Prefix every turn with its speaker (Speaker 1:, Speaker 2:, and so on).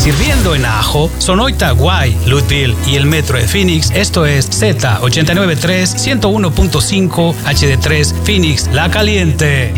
Speaker 1: sirviendo en Ajo, Sonoita, Guay, Louisville y el Metro de Phoenix. Esto es Z893 101.5 HD3 Phoenix La Caliente.